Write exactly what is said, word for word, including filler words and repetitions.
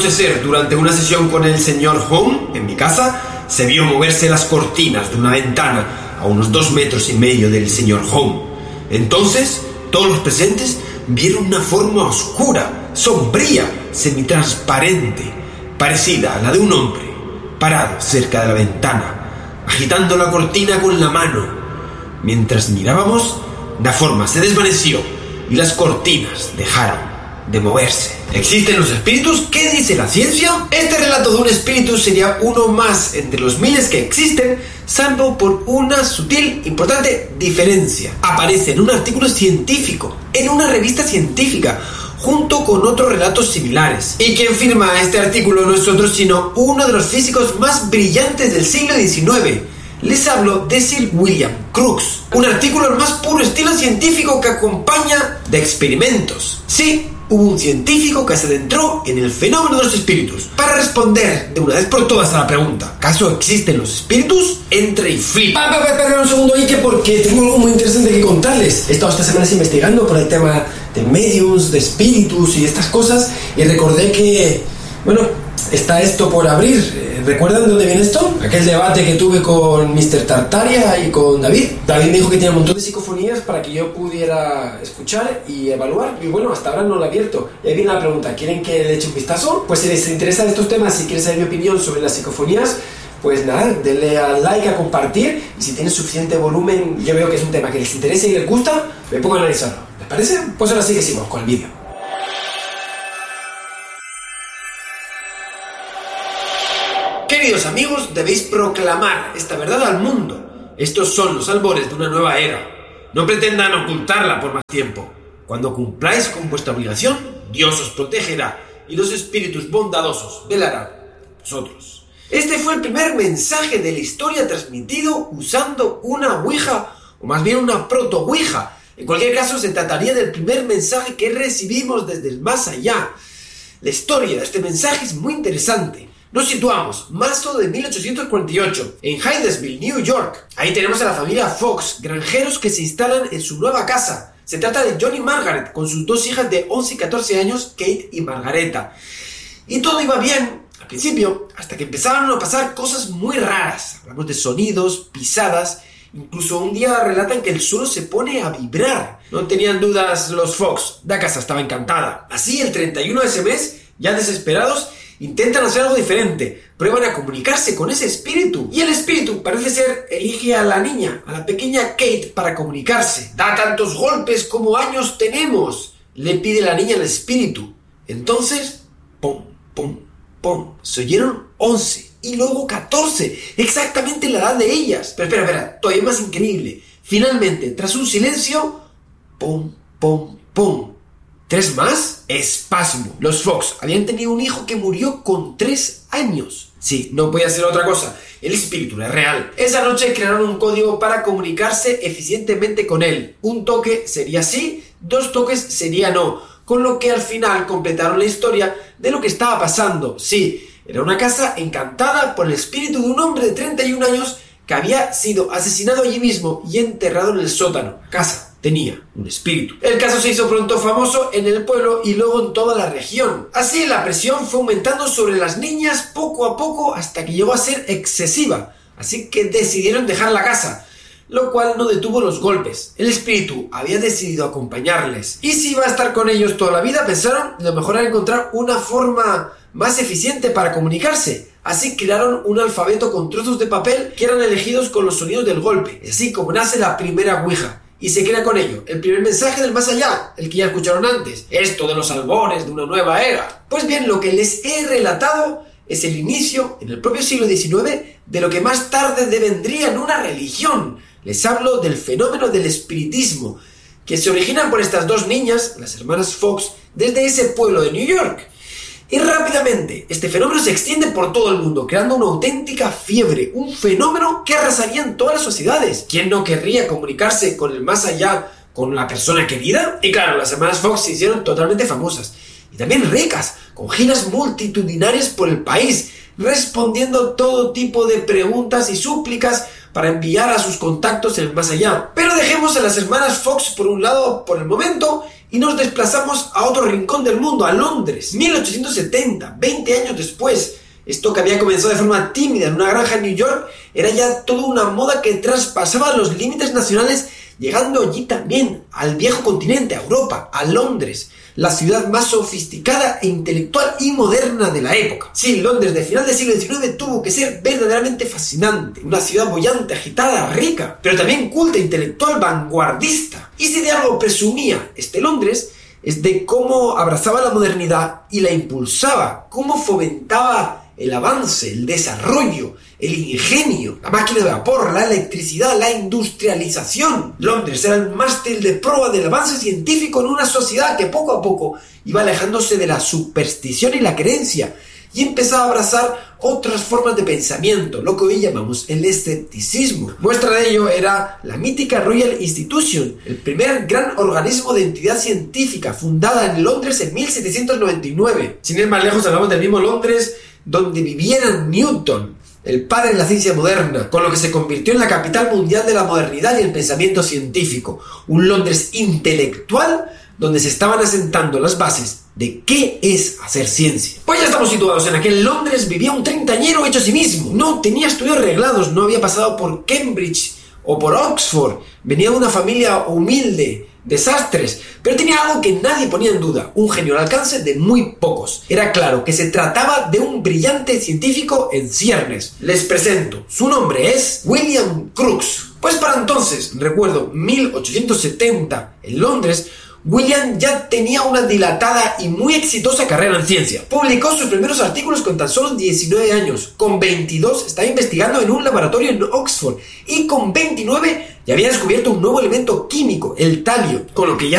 anochecer, durante una sesión con el señor Home en mi casa, se vio moverse las cortinas de una ventana a unos dos metros y medio del señor Home. Entonces, todos los presentes vieron una forma oscura, sombría, semitransparente, parecida a la de un hombre, parado cerca de la ventana, agitando la cortina con la mano. Mientras mirábamos, la forma se desvaneció y las cortinas dejaron de moverse. ¿Existen los espíritus? ¿Qué dice la ciencia? Este relato de un espíritu sería uno más entre los miles que existen, salvo por una sutil, importante diferencia. Aparece en un artículo científico, en una revista científica, junto con otros relatos similares. Y quien firma este artículo no es otro sino uno de los físicos más brillantes del siglo diecinueve. Les hablo de Sir William Crookes, un artículo al más puro estilo científico que acompaña de experimentos. Sí, hubo un científico que se adentró en el fenómeno de los espíritus. Para responder de una vez por todas a la pregunta, ¿acaso existen los espíritus? Entre y flipa. Ah, espera un segundo, Ike, porque tengo algo muy interesante que contarles. He estado estas semanas investigando por el tema de mediums, de espíritus y estas cosas, y recordé que, bueno, está esto por abrir. ¿Recuerdan de dónde viene esto? Aquel debate que tuve con mister Tartaria y con David. David me dijo que tenía un montón de psicofonías para que yo pudiera escuchar y evaluar. Y bueno, hasta ahora no lo he abierto. Y ahí viene la pregunta, ¿quieren que le eche un vistazo? Pues si les interesan estos temas, si quieren saber mi opinión sobre las psicofonías, pues nada, denle al like, a compartir. Y si tienen suficiente volumen, yo veo que es un tema que les interesa y les gusta, me pongo a analizarlo. ¿Les parece? Pues ahora sí que seguimos con el vídeo. Queridos amigos, debéis proclamar esta verdad al mundo. Estos son los albores de una nueva era. No pretendan ocultarla por más tiempo. Cuando cumpláis con vuestra obligación, Dios os protegerá y los espíritus bondadosos velarán por vosotros. Este fue el primer mensaje de la historia transmitido usando una ouija, o más bien una proto-ouija. En cualquier caso, se trataría del primer mensaje que recibimos desde el más allá. La historia de este mensaje es muy interesante. Nos situamos, marzo de mil ochocientos cuarenta y ocho, en Hydesville, New York. Ahí tenemos a la familia Fox, granjeros que se instalan en su nueva casa. Se trata de John y Margaret, con sus dos hijas de once y catorce años, Kate y Margareta. Y todo iba bien, al principio, hasta que empezaron a pasar cosas muy raras. Hablamos de sonidos, pisadas, incluso un día relatan que el suelo se pone a vibrar. No tenían dudas los Fox, la casa estaba encantada. Así, el treinta y uno de ese mes, ya desesperados, intentan hacer algo diferente, prueban a comunicarse con ese espíritu. Y el espíritu, parece ser, elige a la niña, a la pequeña Kate, para comunicarse. Da tantos golpes como años tenemos, le pide la niña al espíritu. Entonces, pum, pum, pum, se oyeron once y luego catorce, exactamente la edad de ellas. Pero espera, espera, todavía más increíble. Finalmente, tras un silencio, pum, pum, pum. ¿Tres más? Espasmo. Los Fox habían tenido un hijo que murió con tres años. Sí, no podía ser otra cosa. El espíritu era real. Esa noche crearon un código para comunicarse eficientemente con él. Un toque sería sí, dos toques sería no. Con lo que al final completaron la historia de lo que estaba pasando. Sí, era una casa encantada por el espíritu de un hombre de treinta y un años que había sido asesinado allí mismo y enterrado en el sótano. Casa tenía un espíritu. El caso se hizo pronto famoso en el pueblo y luego en toda la región. Así la presión fue aumentando sobre las niñas poco a poco hasta que llegó a ser excesiva. Así que decidieron dejar la casa, lo cual no detuvo los golpes. El espíritu había decidido acompañarles. Y si iba a estar con ellos toda la vida, pensaron lo mejor era encontrar una forma más eficiente para comunicarse. Así crearon un alfabeto con trozos de papel que eran elegidos con los sonidos del golpe. Así como nace la primera ouija. Y se crea con ello el primer mensaje del más allá, el que ya escucharon antes. Esto de los albores de una nueva era. Pues bien, lo que les he relatado es el inicio, en el propio siglo diecinueve, de lo que más tarde devendría en una religión. Les hablo del fenómeno del espiritismo, que se origina por estas dos niñas, las hermanas Fox, desde ese pueblo de New York. Y rápidamente, este fenómeno se extiende por todo el mundo, creando una auténtica fiebre, un fenómeno que arrasaría en todas las sociedades. ¿Quién no querría comunicarse con el más allá, con la persona querida? Y claro, las hermanas Fox se hicieron totalmente famosas, y también ricas, con giras multitudinarias por el país, respondiendo todo tipo de preguntas y súplicas para enviar a sus contactos en el más allá. Pero dejemos a las hermanas Fox por un lado por el momento y nos desplazamos a otro rincón del mundo, a Londres, mil ochocientos setenta, veinte años después. Esto que había comenzado de forma tímida en una granja en New York era ya toda una moda que traspasaba los límites nacionales, llegando allí también al viejo continente, a Europa, a Londres, la ciudad más sofisticada e intelectual y moderna de la época. Sí, Londres de final del siglo diecinueve tuvo que ser verdaderamente fascinante, una ciudad boyante, agitada, rica, pero también culta, intelectual, vanguardista. Y si de algo presumía este Londres, es de cómo abrazaba la modernidad y la impulsaba, cómo fomentaba el avance, el desarrollo, el ingenio, la máquina de vapor, la electricidad, la industrialización. Londres era el mástil de proa del avance científico en una sociedad que poco a poco iba alejándose de la superstición y la creencia y empezaba a abrazar otras formas de pensamiento, lo que hoy llamamos el escepticismo. Muestra de ello era la mítica Royal Institution, el primer gran organismo de entidad científica fundada en Londres en mil setecientos noventa y nueve. Sin ir más lejos, hablamos del mismo Londres donde viviera Newton, el padre de la ciencia moderna, con lo que se convirtió en la capital mundial de la modernidad y el pensamiento científico. Un Londres intelectual donde se estaban asentando las bases de qué es hacer ciencia. Pues ya estamos situados. En aquel Londres vivía un treintañero hecho a sí mismo. No tenía estudios reglados, no había pasado por Cambridge o por Oxford. Venía de una familia humilde, desastres, pero tenía algo que nadie ponía en duda: un genio al alcance de muy pocos. Era claro que se trataba de un brillante científico en ciernes. Les presento, su nombre es William Crookes. Pues para entonces, recuerdo, mil ochocientos setenta, en Londres, William ya tenía una dilatada y muy exitosa carrera en ciencia. Publicó sus primeros artículos con tan solo diecinueve años. Con veintidós estaba investigando en un laboratorio en Oxford y con veintinueve ya había descubierto un nuevo elemento químico, el talio, con lo que ya